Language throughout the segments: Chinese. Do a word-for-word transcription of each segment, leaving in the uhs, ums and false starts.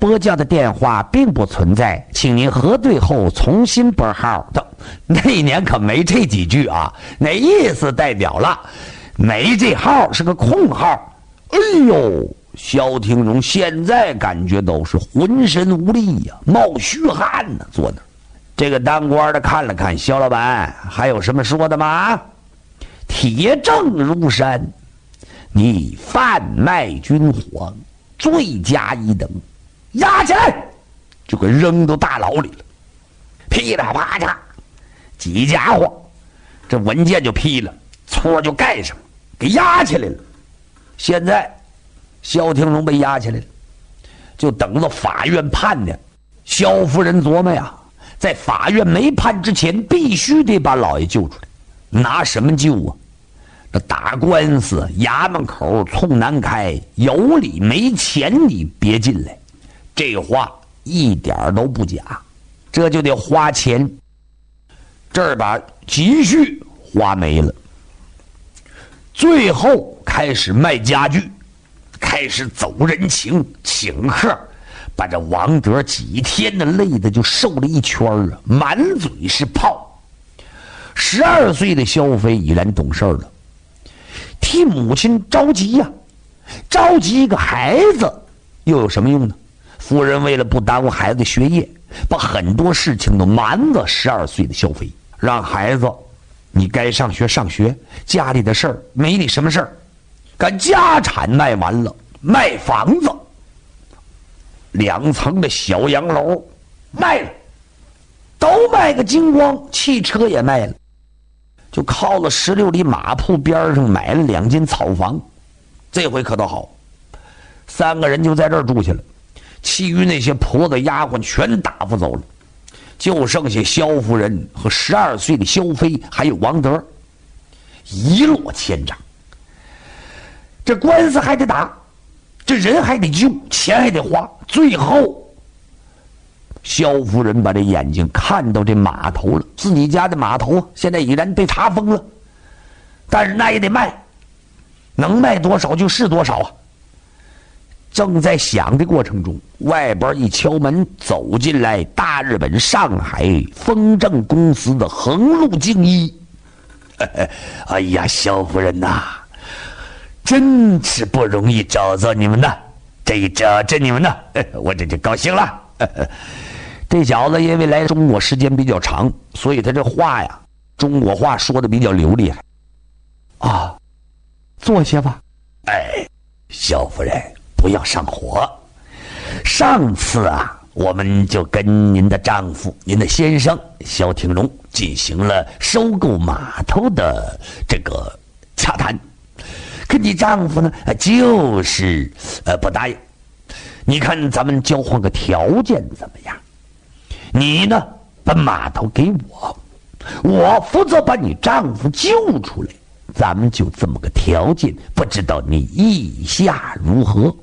拨叫的电话并不存在，请您核对后重新拨号。那一年可没这几句啊，那意思代表了没这号是个空号。哎呦，萧廷荣现在感觉都是浑身无力呀、啊，冒虚汗呢、啊，坐那儿。这个当官的看了看萧老板，还有什么说的吗？铁证如山，你贩卖军火，罪加一等，押起来，就给扔到大牢里了。噼里啪嚓，几家伙，这文件就批了，戳就盖上，给押起来了。现在萧廷荣被押起来了，就等着法院判呢。萧夫人琢磨呀，在法院没判之前，必须得把老爷救出来。拿什么救啊？那打官司，衙门口冲难开，有理没钱你别进来，这话一点都不假。这就得花钱，这儿把积蓄花没了，最后开始卖家具，开始走人情请客，把这王德几天的累的就瘦了一圈啊，满嘴是泡。十二岁的萧飞已然懂事了，替母亲着急呀、啊，着急一个孩子又有什么用呢？夫人为了不耽误孩子学业，把很多事情都瞒着十二岁的萧飞，让孩子你该上学上学，家里的事儿没你什么事儿。赶家产卖完了，卖房子，两层的小洋楼卖了，都卖个精光，汽车也卖了，就靠了十六里马铺边上买了两间草房。这回可倒好，三个人就在这儿住去了，其余那些婆子丫鬟全打发走了，就剩下萧夫人和十二岁的萧飞还有王德，一落千丈。这官司还得打，这人还得救，钱还得花，最后萧夫人把这眼睛看到这码头了，自己家的码头现在已然被查封了，但是那也得卖，能卖多少就是多少啊。正在想的过程中，外边一敲门，走进来大日本上海丰正公司的横路敬一。哎呀，萧夫人呐、啊，真是不容易找着你们呐，这一找着你们呐，我这就高兴了。这小子因为来中国时间比较长，所以他这话呀，中国话说的比较流利啊。坐下吧。哎，萧夫人不要上火。上次啊，我们就跟您的丈夫、您的先生萧廷荣进行了收购码头的这个洽谈，可你丈夫呢，就是呃不答应。你看咱们交换个条件怎么样？你呢，把码头给我，我负责把你丈夫救出来，咱们就这么个条件，不知道你意下如何？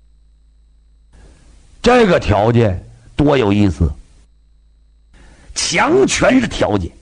这个条件多有意思，强权是条件。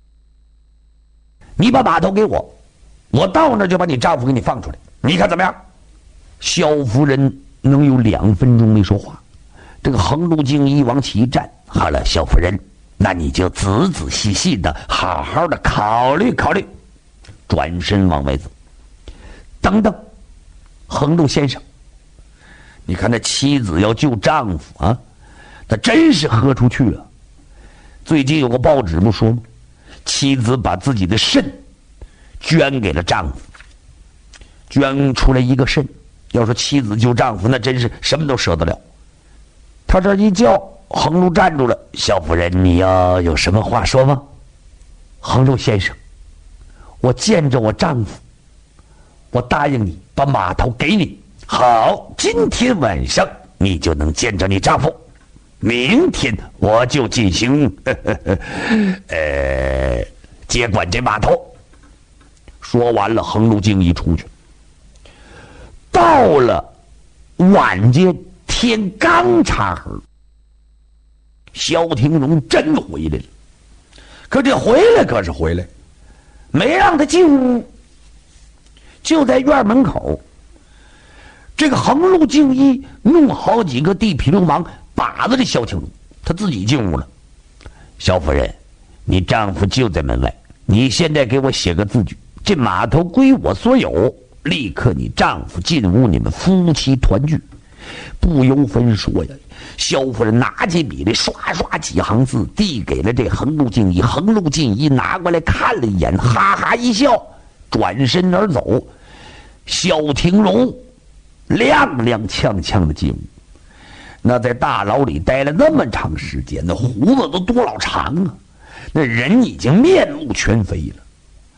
你把码头给我，我到那儿就把你丈夫给你放出来，你看怎么样？萧夫人能有两分钟没说话，这个横路敬一往起一站，好了，萧夫人，那你就仔仔细细的好好的考虑考虑。转身往外走。等等，横路先生，你看那妻子要救丈夫啊，那真是豁出去了。最近有个报纸不说吗？妻子把自己的肾捐给了丈夫，捐出来一个肾，要说妻子救丈夫，那真是什么都舍得了。他这一叫，横路站住了。萧夫人，你要有什么话说吗？横路先生，我见着我丈夫，我答应你把码头给你。好，今天晚上你就能见着你丈夫，明天我就进行呵呵呵呃接管这码头。说完了，横路敬一出去。到了晚间，天刚擦黑，萧廷荣真回来了。可这回来可是回来，没让他进屋，就在院门口这个横路敬义弄好几个地痞流氓把着这萧廷龙，他自己进屋了。萧夫人，你丈夫就在门外，你现在给我写个字据，这码头归我所有，立刻你丈夫进屋，你们夫妻团聚。不由分说呀，萧夫人拿起笔来，刷刷几行字递给了这横路敬义。横路敬义拿过来看了一眼，哈哈一笑，转身而走。萧廷龙踉踉跄跄的进屋。那在大牢里待了那么长时间，那胡子都多老长啊，那人已经面目全非了。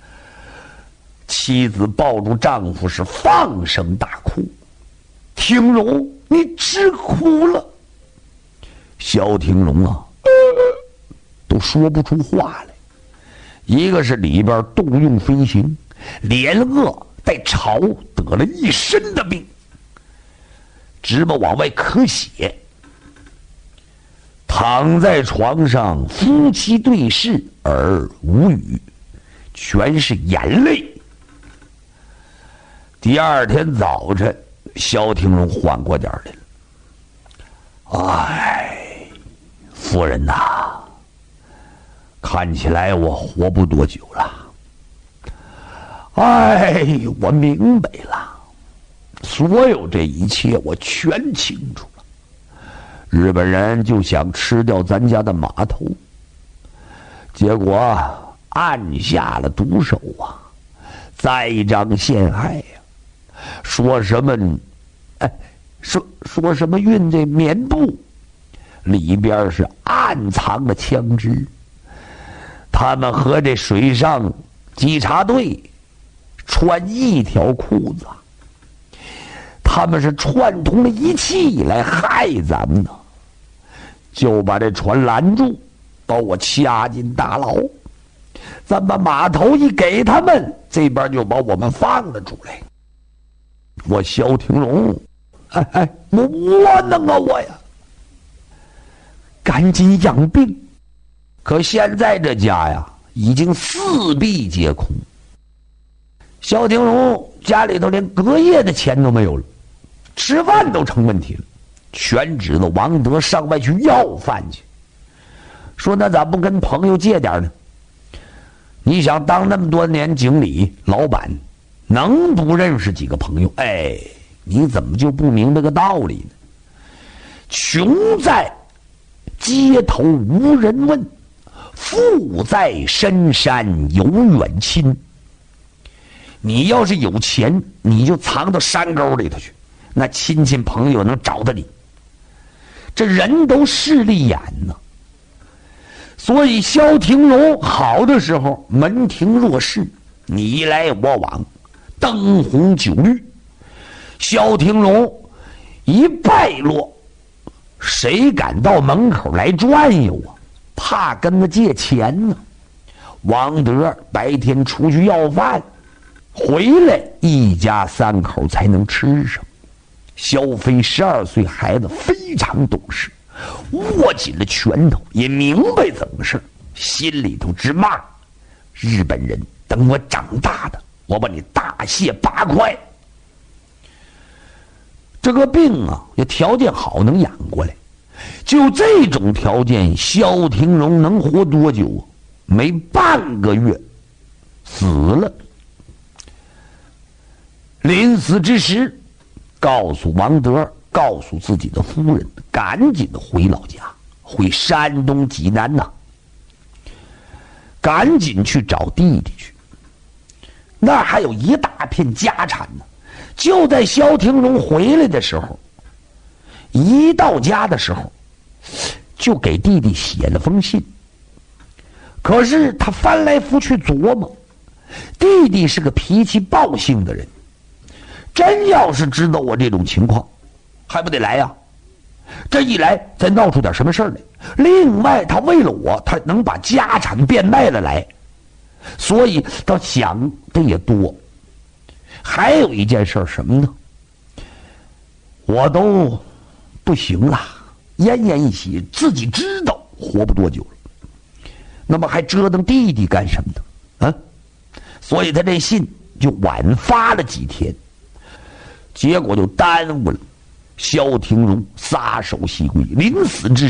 妻子抱住丈夫是放声大哭：“廷龙，你吃苦了。”萧廷龙啊，都说不出话来。一个是里边动用飞行，连饿带潮，得了一身的病，直把往外咳血。躺在床上，夫妻对视而无语，全是眼泪。第二天早晨，萧廷龙缓过点来了。哎，夫人呐，看起来我活不多久了。哎，我明白了，所有这一切我全清楚了。日本人就想吃掉咱家的码头，结果按下了毒手啊，栽赃陷害呀、啊，说什么，哎，说说什么运这棉布里边是暗藏的枪支，他们和这水上稽查队穿一条裤子，他们是串通了一气来害咱们呢，就把这船拦住，把我掐进大牢。咱把码头一给他们，这边就把我们放了出来。我萧廷龙，哎哎，我窝囊啊我呀！赶紧养病，可现在这家呀，已经四壁皆空。萧廷龙家里头连隔夜的钱都没有了，吃饭都成问题了，全指着王德上外去要饭去。说那咋不跟朋友借点呢？你想当那么多年经理老板，能不认识几个朋友？哎，你怎么就不明白个道理呢？穷在街头无人问，富在深山有远亲。你要是有钱，你就藏到山沟里头去，那亲戚朋友能找到你。这人都势利眼呢，所以萧廷龙好的时候门庭若市，你来我往，灯红酒绿。萧廷龙一败落，谁敢到门口来转悠啊？怕跟他借钱呢。王德白天出去要饭，回来一家三口才能吃上。萧飞十二岁孩子非常懂事，握紧了拳头，也明白怎么事，心里头直骂：日本人等我长大的，我把你大卸八块。这个病啊，要条件好能养过来，就这种条件，萧廷龙能活多久啊？没半个月死了。临死之时，告诉王德，告诉自己的夫人，赶紧的回老家，回山东济南呐、啊，赶紧去找弟弟去。那儿还有一大片家产呢。就在萧廷龙回来的时候，一到家的时候，就给弟弟写了封信。可是他翻来覆去琢磨，弟弟是个脾气暴性的人，真要是知道我这种情况，还不得来呀？这一来再闹出点什么事儿来。另外他为了我，他能把家产变卖了来，所以他想的也多。还有一件事什么呢？我都不行了，奄奄一息，自己知道活不多久了，那么还折腾弟弟干什么呢？啊，所以他这信就晚发了几天。 结果就耽误了。萧庭荣撒手西归，临死之